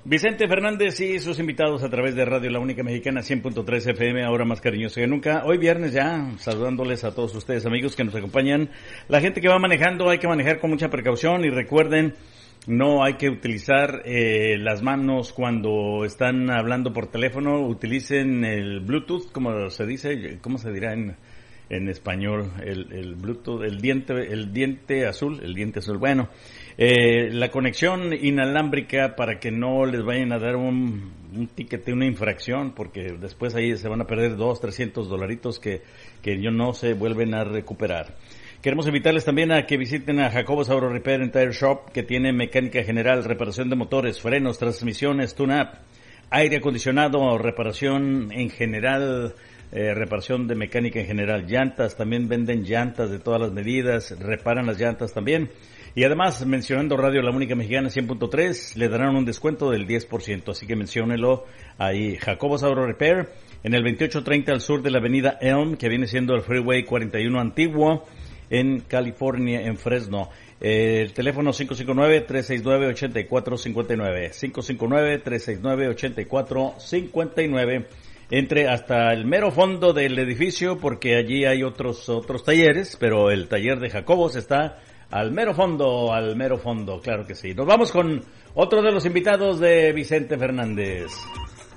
Vicente Fernández y sus invitados a través de Radio La Única Mexicana 100.3 FM, ahora más cariñoso que nunca. Hoy viernes ya, saludándoles a todos ustedes amigos que nos acompañan. La gente que va manejando, hay que manejar con mucha precaución y recuerden, no hay que utilizar las manos cuando están hablando por teléfono. Utilicen el Bluetooth, como se dice, ¿cómo se dirá en español? El Bluetooth, el diente azul. Bueno, la conexión inalámbrica para que no les vayan a dar un ticket, una infracción, porque después ahí se van a perder $200-300 que yo no se vuelven a recuperar. Queremos invitarles también a que visiten a Jacobos Auto Repair and Tire Shop, que tiene mecánica general, reparación de motores, frenos, transmisiones, tune-up, aire acondicionado, reparación en general, reparación de mecánica en general, llantas, también venden llantas de todas las medidas, reparan las llantas también. Y además, mencionando Radio La Única Mexicana 100.3, le darán un descuento del 10%, así que menciónelo ahí. Jacobos Auto Repair, en el 2830 al sur de la avenida Elm, que viene siendo el Freeway 41 antiguo, en California, en Fresno. El teléfono 559-369-8459. 559-369-8459. Entre hasta el mero fondo del edificio, porque allí hay otros talleres, pero el taller de Jacobos está al mero fondo, claro que sí. Nos vamos con otro de los invitados de Vicente Fernández.